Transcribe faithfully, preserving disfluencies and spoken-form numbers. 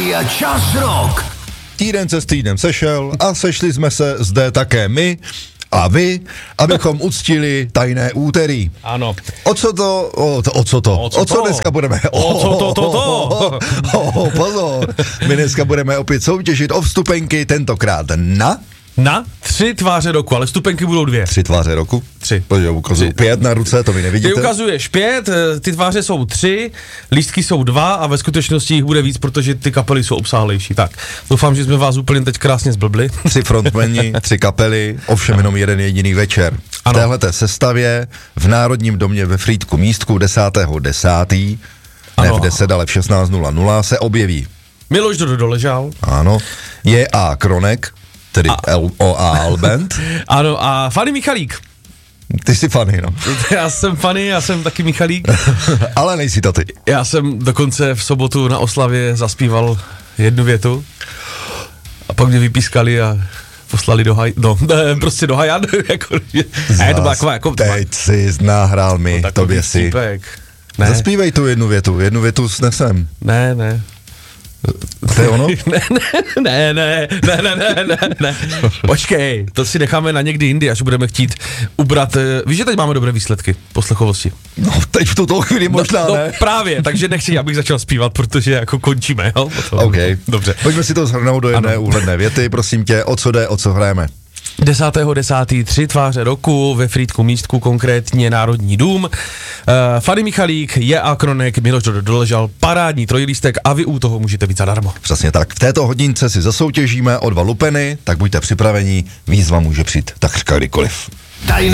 Rádia Čas Rock. Týden se s týdnem sešel a sešli jsme se zde také my a vy, abychom uctili tajné úterý. Ano. O co to, o, to, o co to, o co, o co to? dneska budeme? O co to, to, to? Oh, pozor, my dneska budeme opět soutěžit o vstupenky, tentokrát na... Na tři tváře roku, ale vstupenky budou dvě. Tři tváře roku? Tři. Protože ukazuju pět na ruce, to vy nevidíte. Ty ukazuješ pět, ty tváře jsou tři, lístky jsou dva a ve skutečnosti jich bude víc, protože ty kapely jsou obsáhlejší. Tak, doufám, že jsme vás úplně teď krásně zblbli. Tři frontmeni, tři kapely, ovšem jenom jeden jediný večer. Ano. V téhleté sestavě v Národním domě ve Frýdku Místku desátého desátého ne v deset, ale v šestnáct nula nula se objeví. Miloš Dodo doležal. Ano. J A Kronek, tedy L O A L Band. Ano, a Fanny Michalík. Ty jsi Fanny, no. Já jsem Fanny, já jsem taky Michalík. Ale nejsi to ty. Já jsem dokonce v sobotu na oslavě zaspíval jednu větu a pak mě vypískali a poslali do haj, no, ne, prostě do hajan, jako, ne, to byla taková, jako, teď jsi nahrál mi, no, tobě si. Ne. Zaspívej tu jednu větu, jednu větu snesem. Ne, ne. To je ono? ne, ne, ne, ne, ne, ne, ne, ne. Počkej, to si necháme na někdy jindy, až budeme chtít ubrat. Víš, že teď máme dobré výsledky poslechovosti. No, teď v tuto chvíli možná no, ne. No právě, takže nechci, abych začal zpívat, protože jako končíme, jo? OK. Dobře. Pojďme si to shrnout do jedné ano. úhledné věty, prosím tě, o co jde, o co hrajeme. desátého desátého tři tváře roku ve Frýdku Místku, konkrétně Národní dům. Uh, Fanny Michalík, J A Kronek, Miloš Dodo doležal, parádní trojlístek a vy u toho můžete být zadarmo. Přesně tak. V této hodince si zasoutěžíme o dva lupeny, tak buďte připraveni, výzva může přijít takřka kdykoliv.